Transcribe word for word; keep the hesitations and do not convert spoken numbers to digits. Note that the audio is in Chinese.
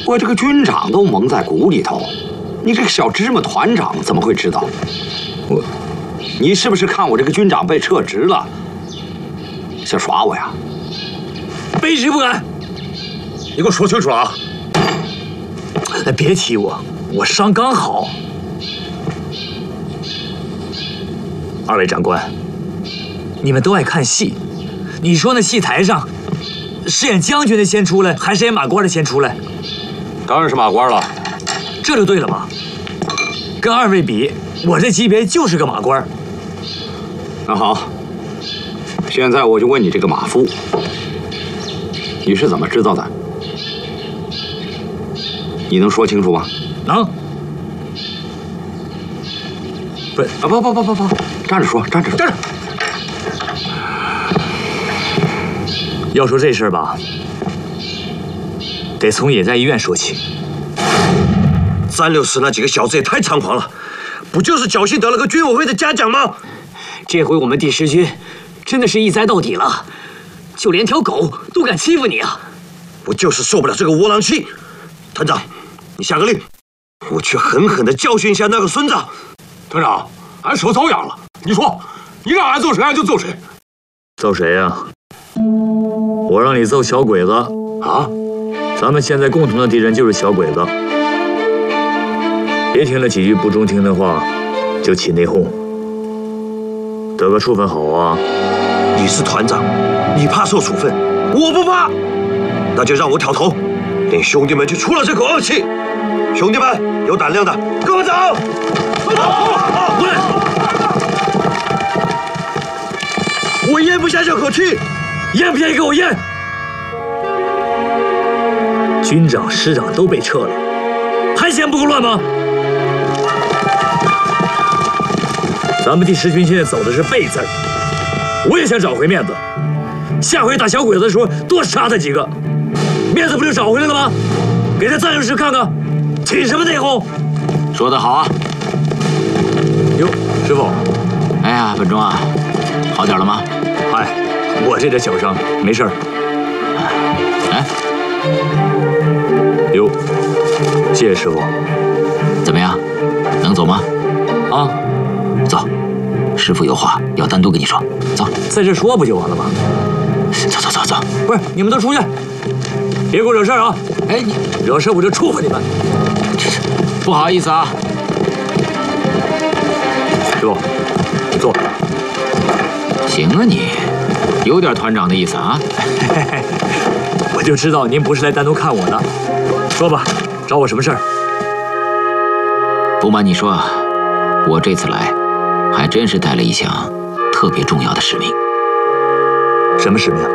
我这个军长都蒙在鼓里头，你这个小芝麻团长怎么会知道？我，你是不是看我这个军长被撤职了，想耍我呀？ 卑职不敢。你给我说清楚了啊！哎，别提我，我伤刚好。二位长官，你们都爱看戏，你说那戏台上是演将军的先出来，还是演马官的先出来？ 当然是马官了， 这就对了嘛。跟二位比，我这级别就是个马官。 那好，现在我就问你这个马夫，你是怎么知道的？你能说清楚吗？ 能。不是啊，不不不不不，站着说，站着说，站着。 要说这事儿吧，得从野战医院说起。 三六师那几个小子也太猖狂了，不就是侥幸得了个军委会的嘉奖吗？ 这回我们第十军真的是一栽到底了，就连条狗都敢欺负你啊！ 我就是受不了这个窝囊气。团长，你下个令，我去狠狠地教训一下那个孙子。 团长，俺手遭殃了，你说，你让俺揍谁，俺就揍谁。 揍谁呀？我让你揍小鬼子啊！ 咱们现在共同的敌人就是小鬼子。别听了几句不中听的话，就起内讧，得个处分好啊！ 你是团长，你怕受处分，我不怕。那就让我挑头，令兄弟们去出了这口恶气。兄弟们，有胆量的跟我走！滚！我咽不下这口气， 咽不咽给我咽！军长、师长都被撤了，还嫌不够乱吗？咱们第十军现在走的是背字儿，我也想找回面子。下回打小鬼子的时候多杀他几个，面子不就找回来了吗？给他战友师看看，起什么内讧？ 说得好啊！ 哟，师傅， 哎呀，本庄啊，好点了吗？ 嗨，我这点小伤没事儿。 哎， 哟，谢谢师傅。 怎么样，能走吗？ 啊， 走，师傅有话要单独跟你说。走， 在这说不就完了吗？ 走走走走。 不是，你们都出去，别给我惹事儿啊！ 哎，你惹事我就处分你们。 不好意思啊。 师傅，坐。 行啊你，有点团长的意思啊。 我就知道您不是来单独看我的。说吧，找我什么事儿？ 不瞒你说啊，我这次来，还真是带了一项特别重要的使命。 什么使命？